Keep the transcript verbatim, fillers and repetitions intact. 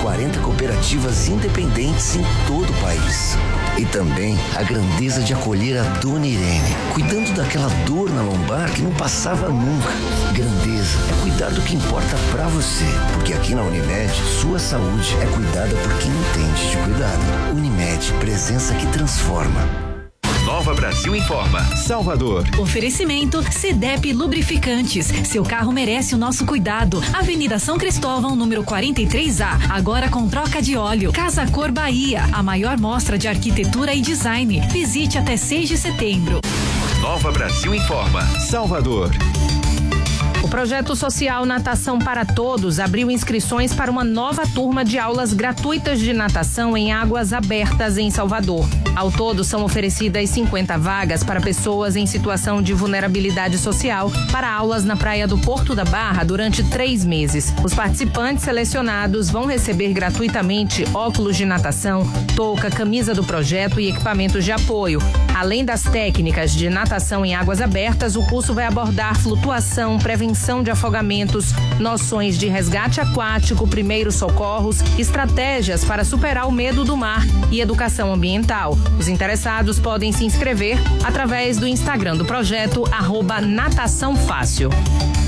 quarenta cooperativas independentes em todo o país. E também a grandeza de acolher a Dona Irene, cuidando daquela dor na lombar que não passava nunca. Grandeza é cuidar do que importa pra você, porque aqui na Unimed, sua saúde é cuidada por quem entende de cuidado. Unimed, presença que transforma. Nova Brasil Informa, Salvador. Oferecimento Cedep Lubrificantes. Seu carro merece o nosso cuidado. Avenida São Cristóvão, número quarenta e três A. Agora com troca de óleo. Casa Cor Bahia, a maior mostra de arquitetura e design. Visite até seis de setembro. Nova Brasil Informa, Salvador. O projeto social Natação para Todos abriu inscrições para uma nova turma de aulas gratuitas de natação em águas abertas em Salvador. Ao todo, são oferecidas cinquenta vagas para pessoas em situação de vulnerabilidade social para aulas na praia do Porto da Barra durante três meses. Os participantes selecionados vão receber gratuitamente óculos de natação, touca, camisa do projeto e equipamentos de apoio. Além das técnicas de natação em águas abertas, o curso vai abordar flutuação, prevenção de afogamentos, noções de resgate aquático, primeiros socorros, estratégias para superar o medo do mar e educação ambiental. Os interessados podem se inscrever através do Instagram do projeto, arroba Natação Fácil.